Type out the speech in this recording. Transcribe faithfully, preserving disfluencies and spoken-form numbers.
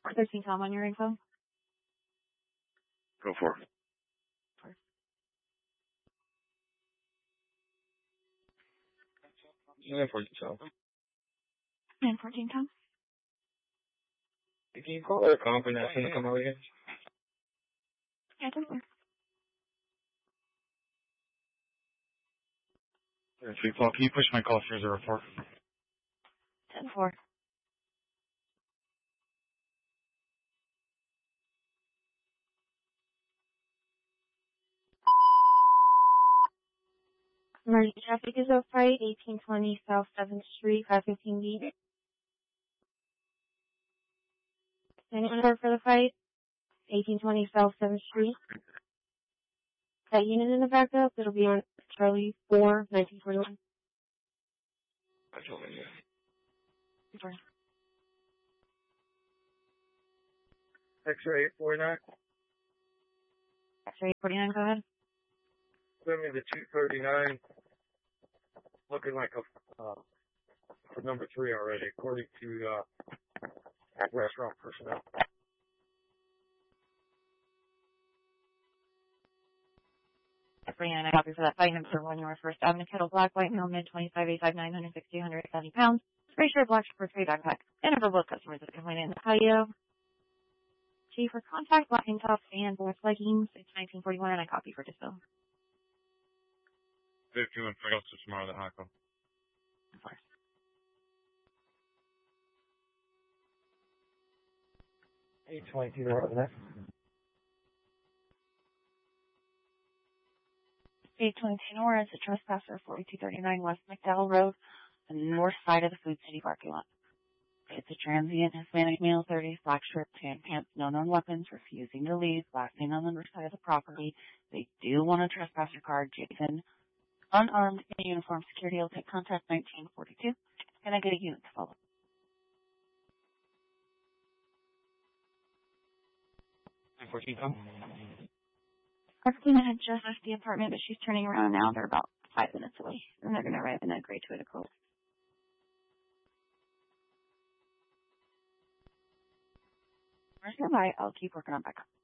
thirteen Tom on your info. Go for it. Four. Yeah, fourteen Tom. And fourteen Tom. Can you call her comp and ask him to come out again? Yeah, totally. Three Paul, can you push my call for zero four? Ten four. Emergency traffic is off right, eighteen twenty South seventh Street, five fifteen B. Anyone over for the fight? eighteen twenty South seventh Street. That unit in the backup, it'll be on Charlie four, nineteen forty-one. I told him, yeah. Sorry. X-ray eight forty-nine. X-ray forty-nine, go ahead. Send me the two thirty-nine. Looking like a, uh, for number three already, according to, uh, restaurant personnel. forty-nine, I copy for that fight number one. You were first Avenue Kettle Black, white male, mid twenty-five, eighty-five, nine hundred sixty, one hundred seventy pounds. Gray shirt, black shirt, gray backpack. And for both customers that complain in the patio. G for contact, black tank top, and black leggings. It's nineteen forty-one, and I copy for dispo. fifty-one, for us tomorrow, the Haco. Of course. eight twenty-two, what was that? eight twenty-two Norris, a trespasser, forty-two thirty-nine West McDowell Road, on the north side of the Food City parking lot. It's a transient Hispanic male, thirties, black shirt, tan pants, no known weapons, refusing to leave, last name on the north side of the property. They do want a trespasser card, Jason. Unarmed, in uniform, security will take contact nineteen forty-two. Can I get a unit to follow? fourteen, Tom? Christina had just left the apartment, but she's turning around now. They're about five minutes away, and they're going to arrive in a gray Toyota Corolla. Where's your light? I'll keep working on backup.